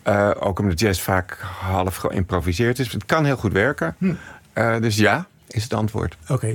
Ook omdat jazz vaak half geïmproviseerd is. Het kan heel goed werken. Dus ja, is het antwoord. Oké.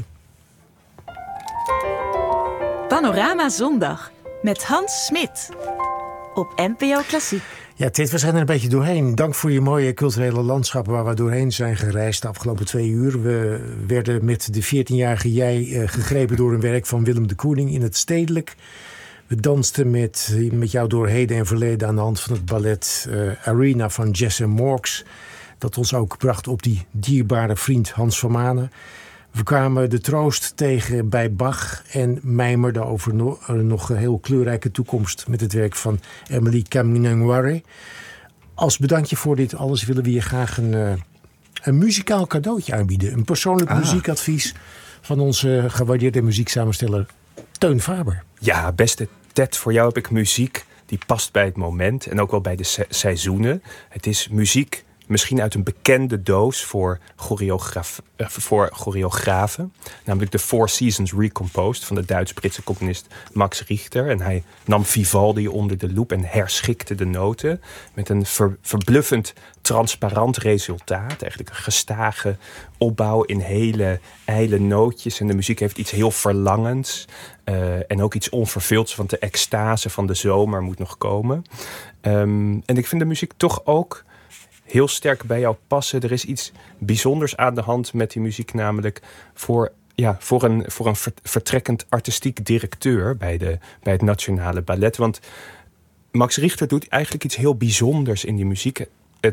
Panorama Zondag met Hans Smit op NPO Klassiek. Ja, Tit, we zijn er een beetje doorheen. Dank voor je mooie culturele landschappen waar we doorheen zijn gereisd de afgelopen 2 uur. We werden met de 14-jarige jij gegrepen door een werk van Willem de Kooning in het Stedelijk. We dansten met jou door heden en verleden aan de hand van het ballet Arena van Jesse Morks. Dat ons ook bracht op die dierbare vriend Hans van Manen. We kwamen de troost tegen bij Bach en mijmerden over nog een heel kleurrijke toekomst met het werk van Emily Kaminyangware. Als bedankje voor dit alles willen we je graag een muzikaal cadeautje aanbieden. Een persoonlijk muziekadvies van onze gewaardeerde muzieksamensteller Teun Faber. Ja, beste Ted, voor jou heb ik muziek die past bij het moment en ook wel bij de seizoenen. Het is muziek misschien uit een bekende doos voor choreografen. Namelijk de Four Seasons Recomposed van de Duits-Britse componist Max Richter. En hij nam Vivaldi onder de loep en herschikte de noten met een verbluffend transparant resultaat. Eigenlijk een gestage opbouw in hele ijle nootjes. En de muziek heeft iets heel verlangends. En ook iets onverveelds, want de extase van de zomer moet nog komen. En ik vind de muziek toch ook heel sterk bij jou passen. Er is iets bijzonders aan de hand met die muziek, namelijk voor een vertrekkend artistiek directeur bij het Nationale Ballet. Want Max Richter doet eigenlijk iets heel bijzonders in die muziek.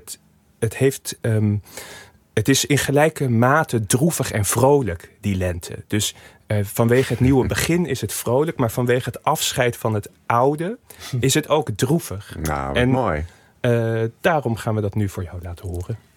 Het is in gelijke mate droevig en vrolijk, die lente. Dus vanwege het nieuwe begin is het vrolijk, maar vanwege het afscheid van het oude is het ook droevig. Nou, wat mooi. Daarom gaan we dat nu voor jou laten horen.